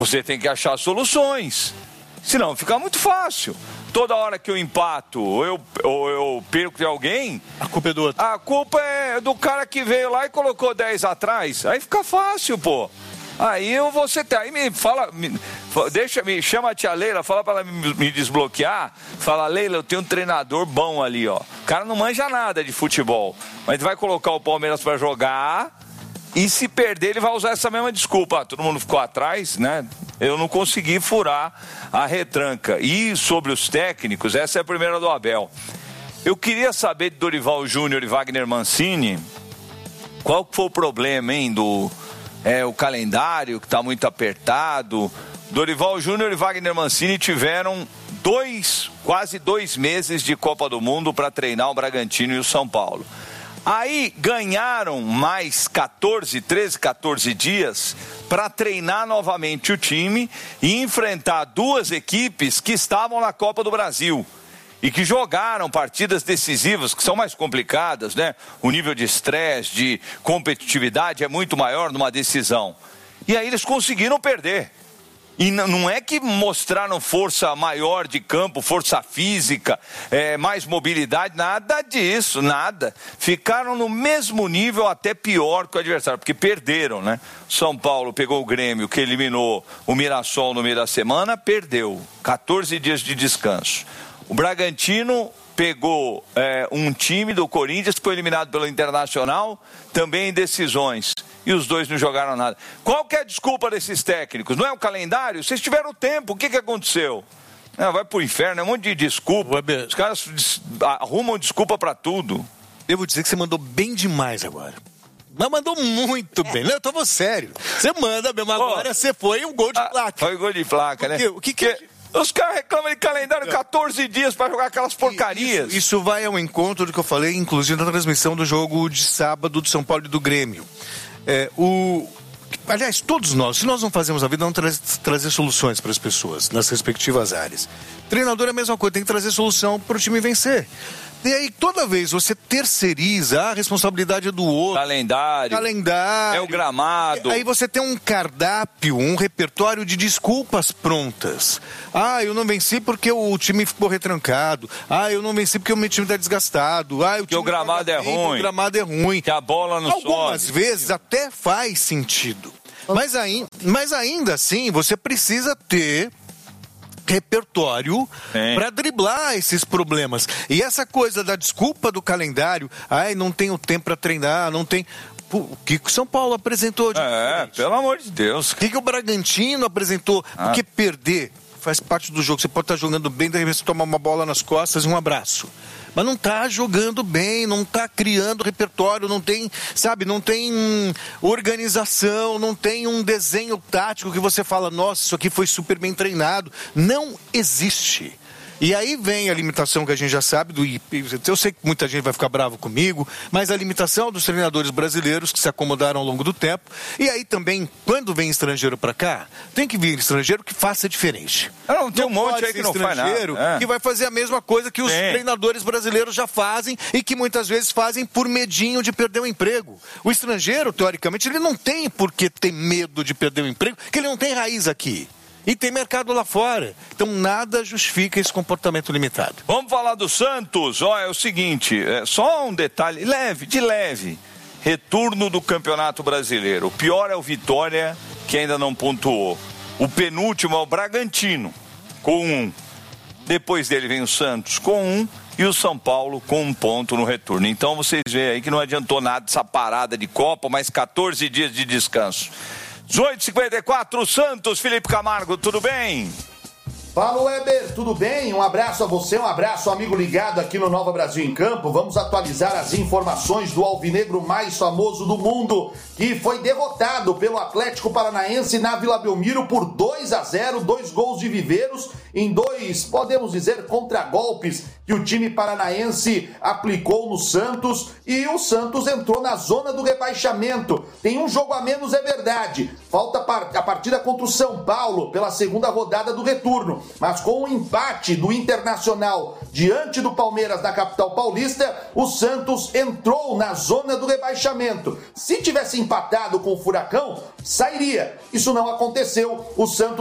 Você tem que achar soluções, senão fica muito fácil. Toda hora que eu empato ou eu perco de alguém, a culpa é do outro. A culpa é do cara que veio lá e colocou 10 atrás. Aí fica fácil, pô. Aí você tem. Aí me chama a tia Leila, fala pra ela me desbloquear. Fala, Leila, eu tenho um treinador bom ali, ó. O cara não manja nada de futebol, mas vai colocar o Palmeiras pra jogar. E se perder, ele vai usar essa mesma desculpa. Todo mundo ficou atrás, né? Eu não consegui furar a retranca. E sobre os técnicos, essa é a primeira do Abel. Eu queria saber de Dorival Júnior e Wagner Mancini, qual foi o problema, hein, o calendário que está muito apertado. Dorival Júnior e Wagner Mancini tiveram quase 2 meses de Copa do Mundo para treinar o Bragantino e o São Paulo. Aí ganharam mais 13, 14 dias para treinar novamente o time e enfrentar 2 equipes que estavam na Copa do Brasil e que jogaram partidas decisivas, que são mais complicadas, né? O nível de estresse, de competitividade é muito maior numa decisão. E aí eles conseguiram perder. E não é que mostraram força maior de campo, força física, mais mobilidade, nada disso, nada. Ficaram no mesmo nível, até pior que o adversário, porque perderam, né? São Paulo pegou o Grêmio, que eliminou o Mirassol no meio da semana, perdeu. 14 dias de descanso. O Bragantino pegou um time do Corinthians que foi eliminado pelo Internacional, também em decisões. E os 2 não jogaram nada. Qual que é a desculpa desses técnicos? Não é o calendário? Vocês tiveram tempo, o que aconteceu? Vai pro inferno, é um monte de desculpa. Os caras arrumam desculpa pra tudo. Eu vou dizer que você mandou bem demais agora. Mas mandou muito bem. Não, eu tô sério. Você manda mesmo agora, você foi um gol de placa. Foi gol de placa, né? O que Os caras reclamam de calendário 14 dias pra jogar aquelas porcarias. Isso vai ao encontro do que eu falei, inclusive na transmissão do jogo de sábado do São Paulo e do Grêmio. Aliás, todos nós, se nós não fazemos a vida, vamos trazer soluções para as pessoas nas respectivas áreas. Treinador é a mesma coisa, tem que trazer solução para o time vencer. E aí, toda vez você terceiriza a responsabilidade do outro. Calendário. É o gramado. Aí você tem um cardápio, um repertório de desculpas prontas. Eu não venci porque o time ficou retrancado. Eu não venci porque o meu time está desgastado. Porque o gramado é ruim. O gramado é ruim. Que a bola não sobe. Algumas vezes até faz sentido. Mas ainda assim, você precisa ter repertório para driblar esses problemas. E essa coisa da desculpa do calendário, não tenho tempo para treinar, não tem... O que o São Paulo apresentou? Pelo amor de Deus. O que o Bragantino apresentou? Porque perder faz parte do jogo. Você pode estar jogando bem, de repente você toma uma bola nas costas e um abraço. Mas não está jogando bem, não está criando repertório, não tem organização, não tem um desenho tático que você fala, nossa, isso aqui foi super bem treinado. Não existe. E aí vem a limitação que a gente já sabe, eu sei que muita gente vai ficar bravo comigo, mas a limitação dos treinadores brasileiros que se acomodaram ao longo do tempo. E aí também, quando vem estrangeiro para cá, tem que vir estrangeiro que faça diferente. Tem um monte aí que não faz nada. Que vai fazer a mesma coisa que os treinadores brasileiros já fazem e que muitas vezes fazem por medinho de perder o emprego. O estrangeiro, teoricamente, ele não tem por que ter medo de perder o emprego, porque ele não tem raiz aqui. E tem mercado lá fora. Então nada justifica esse comportamento limitado. Vamos falar do Santos. É o seguinte, só um detalhe, de leve. Retorno do Campeonato Brasileiro. O pior é o Vitória, que ainda não pontuou. O penúltimo é o Bragantino, com 1. Depois dele vem o Santos com 1 e o São Paulo com 1 ponto no retorno. Então vocês veem aí que não adiantou nada essa parada de Copa, mais 14 dias de descanso. 18h54, Santos, Felipe Camargo, tudo bem? Fala, Weber, tudo bem? Um abraço a você, um abraço, amigo ligado aqui no Nova Brasil em Campo. Vamos atualizar as informações do alvinegro mais famoso do mundo, que foi derrotado pelo Atlético Paranaense na Vila Belmiro por 2-0, 2 gols de Viveiros em 2, podemos dizer, contragolpes que que o time paranaense aplicou no Santos e o Santos entrou na zona do rebaixamento. Tem um jogo a menos, é verdade. Falta a partida contra o São Paulo pela segunda rodada do retorno. Mas com o empate do Internacional diante do Palmeiras na capital paulista, o Santos entrou na zona do rebaixamento. Se tivesse empatado com o Furacão, sairia. Isso não aconteceu. O Santos